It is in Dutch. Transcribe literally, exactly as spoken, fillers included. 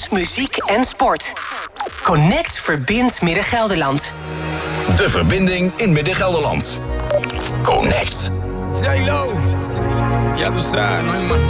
muziek en sport. Connect verbindt Midden-Gelderland. De verbinding in Midden-Gelderland. Connect. J-Lo. Ya tú sabes, no hay más